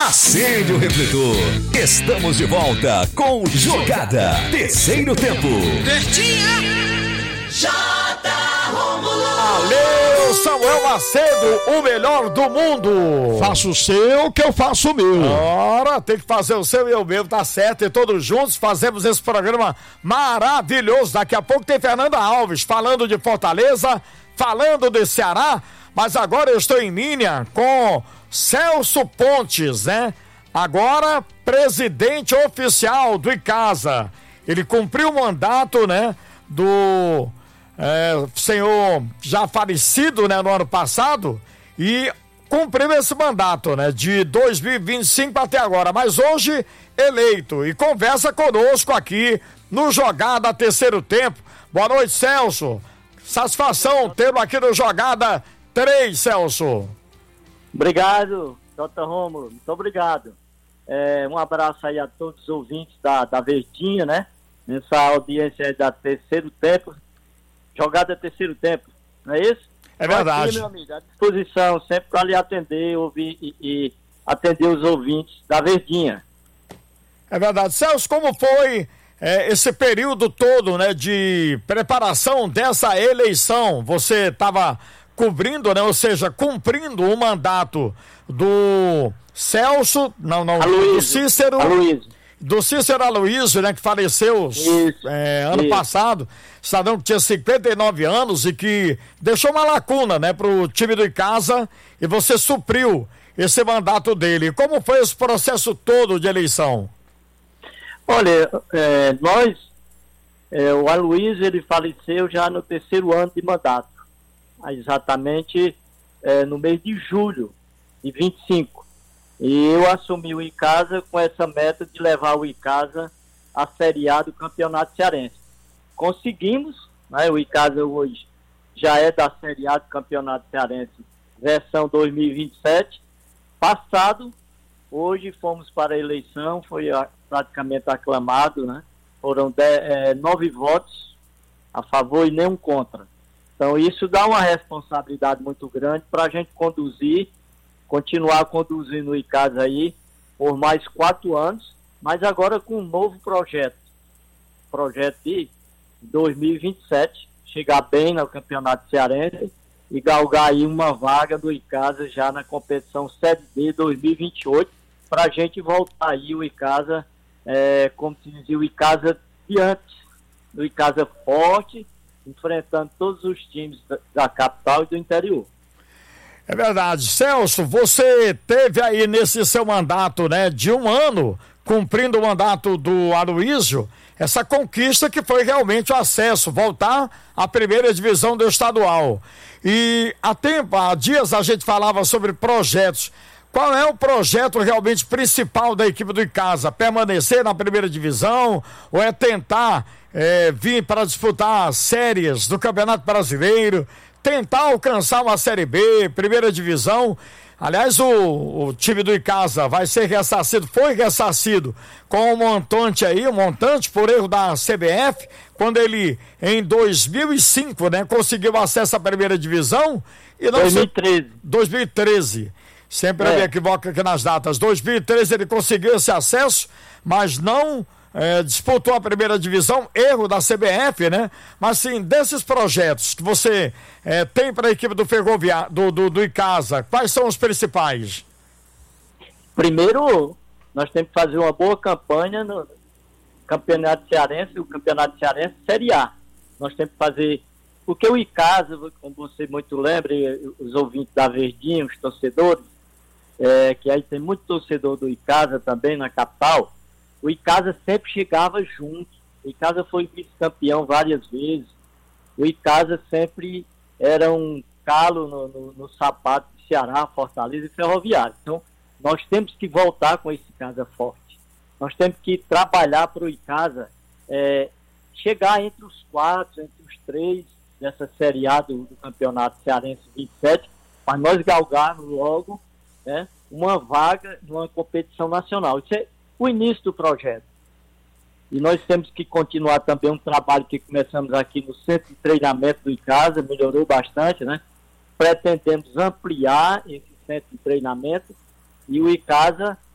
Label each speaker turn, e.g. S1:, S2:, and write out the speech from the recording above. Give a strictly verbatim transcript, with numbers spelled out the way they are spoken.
S1: Acende o refletor. Estamos de volta com Jogada Terceiro Tempo.
S2: Verdinha. J. Rômulo.
S3: Valeu, Samuel Macedo, o melhor do mundo.
S4: Faça o seu que eu faço o meu.
S3: Ora, tem que fazer o seu e o meu, tá certo? E todos juntos fazemos esse programa maravilhoso. Daqui a pouco tem Fernanda Alves falando de Fortaleza, falando de Ceará, mas agora eu estou em linha com Celso Pontes, né? Agora, presidente oficial do Icasa. Ele cumpriu o mandato, né? Do é, senhor já falecido, né? No ano passado. E cumpriu esse mandato, né? De dois mil e vinte e cinco até agora. Mas hoje, eleito. E conversa conosco aqui no Jogada Terceiro Tempo. Boa noite, Celso. Satisfação tê-lo aqui no Jogada três, Celso.
S5: Obrigado, doutor Rômulo, muito obrigado. É, um abraço aí a todos os ouvintes da, da Verdinha, né? Nessa audiência da Terceiro Tempo, Jogada Terceiro Tempo, não é isso?
S3: É verdade.
S5: Aqui, meu amigo, à disposição, sempre para lhe atender, ouvir e, e atender os ouvintes da Verdinha.
S3: É verdade. Celso, como foi é, esse período todo, né, de preparação dessa eleição? Você estava cobrindo, né, ou seja, cumprindo o mandato do Celso, não, não,
S5: Aloysio,
S3: do Cícero,
S5: Aloysio.
S3: do Cícero Aloysio, né, que faleceu
S5: Isso,
S3: é, ano
S5: isso.
S3: passado, cidadão que tinha cinquenta e nove anos e que deixou uma lacuna, né, pro time do Icasa, e você supriu esse mandato dele. Como foi esse processo todo de eleição?
S5: Olha, é, nós, é, o Aloysio, ele faleceu já no terceiro ano de mandato, exatamente é, no mês de julho de vinte e cinco. E eu assumi o Icasa com essa meta de levar o Icasa à Série A do Campeonato Cearense. Conseguimos, né? O Icasa hoje já é da Série A do Campeonato Cearense, versão dois mil e vinte e sete. Passado, hoje fomos para a eleição, foi praticamente aclamado, né? Foram dez, é, nove votos a favor e nenhum contra. Então isso dá uma responsabilidade muito grande para a gente conduzir, continuar conduzindo o Icasa aí por mais quatro anos, mas agora com um novo projeto. Projeto de dois mil e vinte e sete, chegar bem no Campeonato Cearense e galgar aí uma vaga do Icasa já na competição Série B dois mil e vinte e oito, para a gente voltar aí o Icasa, é, como se dizia, o Icasa de antes, o Icasa forte, enfrentando todos os times da, da capital e do interior.
S3: É verdade. Celso, você teve aí nesse seu mandato, né, de um ano, cumprindo o mandato do Aloysio, essa conquista que foi realmente o acesso, voltar à primeira divisão do estadual. E há tempo, há dias a gente falava sobre projetos. Qual é o projeto realmente principal da equipe do Icasa? Permanecer na primeira divisão ou é tentar é, vir para disputar séries do Campeonato Brasileiro, tentar alcançar uma Série B, primeira divisão? Aliás, o, o time do Icasa vai ser ressarcido, foi ressarcido com um montante aí, um montante por erro da C B F, quando ele, em dois mil e cinco, né, conseguiu acesso à primeira divisão. E não
S5: dois mil e treze.
S3: dois mil e treze. Sempre
S5: é.
S3: eu me equivoco aqui nas datas. dois mil e treze ele conseguiu esse acesso, mas não é, disputou a primeira divisão, erro da C B F, né? Mas sim, desses projetos que você é, tem para a equipe do Ferroviário, do, do, do Icasa, quais são os principais?
S5: Primeiro, nós temos que fazer uma boa campanha no Campeonato Cearense, o Campeonato Cearense Série A. Nós temos que fazer, porque o Icasa, como você muito lembra, os ouvintes da Verdinha, os torcedores, é, que aí tem muito torcedor do Icasa também na capital, o Icasa sempre chegava junto. O Icasa foi vice-campeão várias vezes. O Icasa sempre era um calo no, no, no sapato de Ceará, Fortaleza e Ferroviário. Então, nós temos que voltar com esse Icasa forte. Nós temos que trabalhar para o Icasa é, chegar entre os quatro, entre os três dessa Série A do, do Campeonato Cearense vinte e sete, para nós galgarmos logo, né, uma vaga numa competição nacional. Isso é o início do projeto. E nós temos que continuar também um trabalho que começamos aqui no centro de treinamento do Icasa, melhorou bastante, né? Pretendemos ampliar esse centro de treinamento e o Icasa